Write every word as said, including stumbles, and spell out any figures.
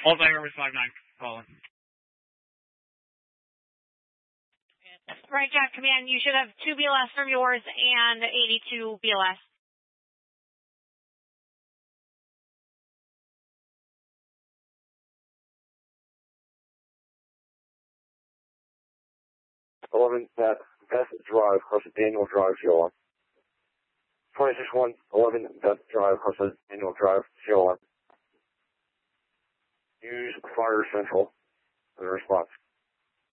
All by Airways five nine, calling. Right, Jack Command, you should have two B L S from yours and eighty-two B L S. eleven, that Beth Drive, across the Daniel Drive, C O one. twenty-six one, eleven, Beth Drive, across the Daniel Drive, C O one. Use Fire Central for the response.